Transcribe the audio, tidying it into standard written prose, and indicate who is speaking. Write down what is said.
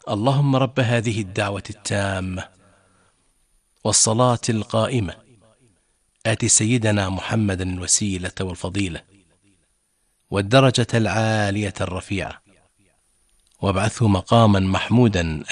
Speaker 1: اللهم رب هذه الدعوة التامة والصلاة القائمة آت سيدنا محمدا الوسيلة والفضيلة والدرجة العالية الرفيعة وابعثه مقاما محمودا